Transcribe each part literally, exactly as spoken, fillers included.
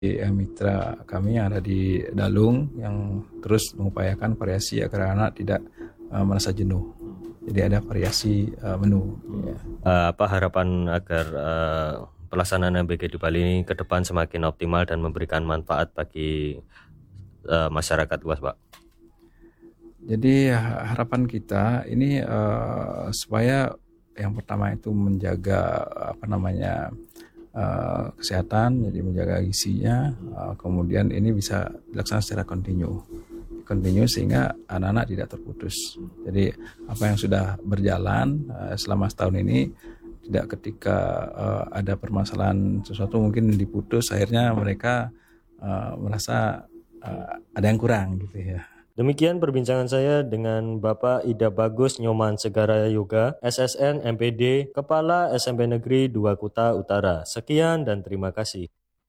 eh, mitra kami yang ada di Dalung yang terus mengupayakan variasi agar anak tidak uh, merasa jenuh. Jadi ada variasi uh, menu. Ya. Uh, apa harapan agar uh, pelaksanaan M B G di Bali ini ke depan semakin optimal dan memberikan manfaat bagi uh, masyarakat luas, Pak? Jadi harapan kita ini uh, supaya yang pertama itu menjaga apa namanya uh, kesehatan, jadi menjaga gizinya, uh, kemudian ini bisa dilaksanakan secara kontinu, kontinu sehingga anak-anak tidak terputus. Jadi apa yang sudah berjalan uh, selama setahun ini tidak ketika uh, ada permasalahan sesuatu mungkin diputus, akhirnya mereka uh, merasa uh, ada yang kurang gitu ya. Demikian perbincangan saya dengan Bapak Ida Bagus Nyoman Segara Yoga, S S N M P D, Kepala S M P Negeri dua Kuta Utara. Sekian dan terima kasih.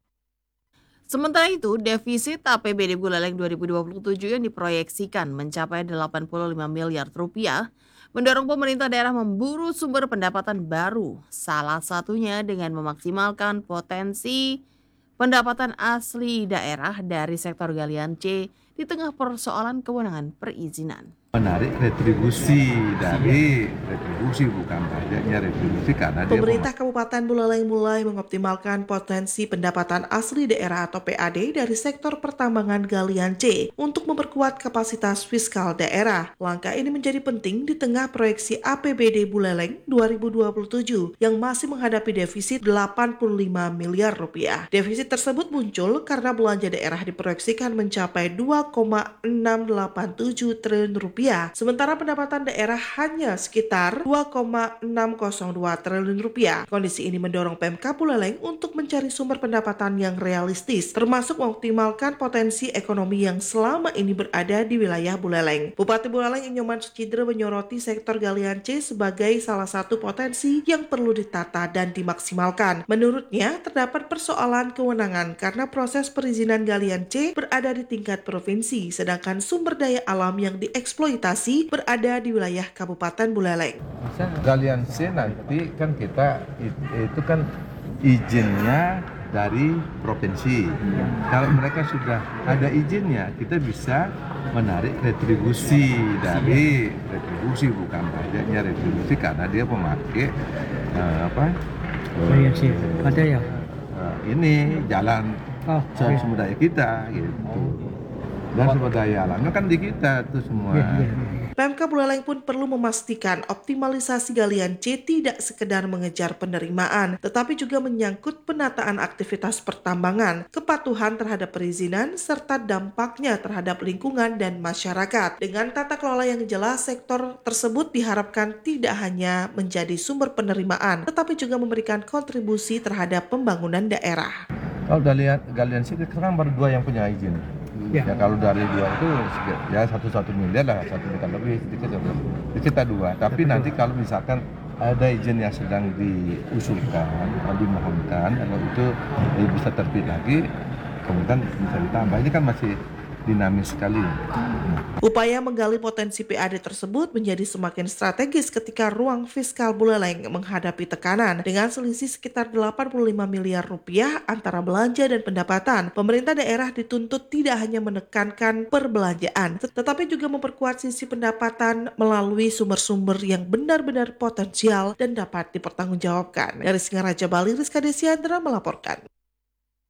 Sementara itu, defisit A P B D Buleleng dua ribu dua puluh tujuh yang diproyeksikan mencapai delapan puluh lima miliar rupiah, mendorong pemerintah daerah memburu sumber pendapatan baru, salah satunya dengan memaksimalkan potensi pendapatan asli daerah dari sektor galian C di tengah persoalan kewenangan perizinan. Menarik retribusi dari retribusi bukan pajaknya retribusi karena dia pemerintah Kabupaten Buleleng mulai mengoptimalkan potensi pendapatan asli daerah atau P A D dari sektor pertambangan galian C untuk memperkuat kapasitas fiskal daerah. Langkah ini menjadi penting di tengah proyeksi A P B D Buleleng dua ribu dua puluh tujuh yang masih menghadapi defisit delapan puluh lima miliar rupiah. Defisit tersebut muncul karena belanja daerah diproyeksikan mencapai dua koma enam delapan tujuh triliun rupiah. Sementara pendapatan daerah hanya sekitar dua koma enam nol dua triliun rupiah. Kondisi ini mendorong Pemkab Buleleng untuk mencari sumber pendapatan yang realistis, termasuk mengoptimalkan potensi ekonomi yang selama ini berada di wilayah Buleleng. Bupati Buleleng Nyoman Sucidre menyoroti sektor galian C sebagai salah satu potensi yang perlu ditata dan dimaksimalkan. Menurutnya, terdapat persoalan kewenangan karena proses perizinan galian C berada di tingkat provinsi, sedangkan sumber daya alam yang dieksploitasi berada di wilayah Kabupaten Buleleng. Galian C nanti kan kita itu kan izinnya dari provinsi. Kalau mereka sudah ada izinnya, kita bisa menarik retribusi dari retribusi bukan pajaknya retribusi karena dia memakai uh, apa? Galian C. Ada ya? Uh, ini jalan oh, sumber daya kita gitu. Dan sumber daya alamnya kan di kita tuh semua. Yeah, yeah, yeah. Pemkab Buleleng pun perlu memastikan optimalisasi galian C tidak sekedar mengejar penerimaan, tetapi juga menyangkut penataan aktivitas pertambangan, kepatuhan terhadap perizinan, serta dampaknya terhadap lingkungan dan masyarakat. Dengan tata kelola yang jelas, sektor tersebut diharapkan tidak hanya menjadi sumber penerimaan, tetapi juga memberikan kontribusi terhadap pembangunan daerah. Kalau galian, galian C sekarang baru dua yang punya izin. Ya. Ya kalau dari dua itu ya satu satu miliar lah, satu miliar lebih sedikit sedikit kita dua. Tapi nanti kalau misalkan ada izin yang sedang diusulkan, dimohonkan, kalau itu ya bisa terbit lagi, kemudian bisa ditambah. Ini kan masih dinamis sekali. Upaya menggali potensi P A D tersebut menjadi semakin strategis ketika ruang fiskal Buleleng menghadapi tekanan dengan selisih sekitar delapan puluh lima miliar rupiah antara belanja dan pendapatan. Pemerintah daerah dituntut tidak hanya menekankan perbelanjaan, tetapi juga memperkuat sisi pendapatan melalui sumber-sumber yang benar-benar potensial dan dapat dipertanggungjawabkan. Dari Singaraja Bali, Rizka Desiandra melaporkan.